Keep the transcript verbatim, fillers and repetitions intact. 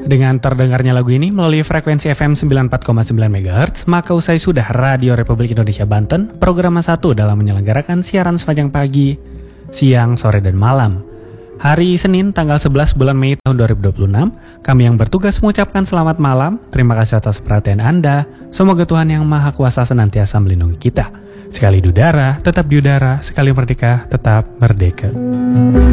dengan terdengarnya lagu ini melalui frekuensi F M sembilan puluh empat koma sembilan megahertz, maka usai sudah Radio Republik Indonesia Banten, program satu dalam menyelenggarakan siaran sepanjang pagi, siang, sore, dan malam. Hari Senin tanggal sebelas bulan Mei tahun dua ribu dua puluh enam, kami yang bertugas mengucapkan selamat malam, terima kasih atas perhatian Anda, semoga Tuhan Yang Maha Kuasa senantiasa melindungi kita. Sekali di udara, tetap di udara, sekali merdeka, tetap merdeka.